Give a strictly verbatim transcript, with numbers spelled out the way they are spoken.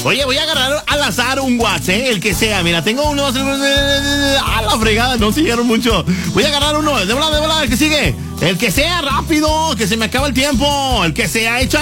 Oye, voy a agarrar al azar un WhatsApp, ¿eh? El que sea. Mira, tengo uno. A la fregada, no siguieron mucho. Voy a agarrar uno. De volada, de volada, el que sigue. El que sea, rápido, que se me acaba el tiempo. El que sea, hecho.